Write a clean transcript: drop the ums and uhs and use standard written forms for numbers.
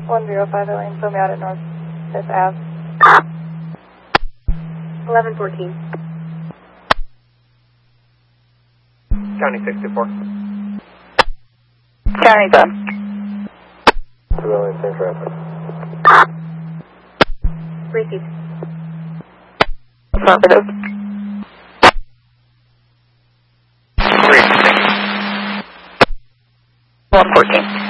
105 lane, fill me out at North 5th Ave. 1114. County 64. County 10. 2 lane, same traffic. Received. Affirmative. 114.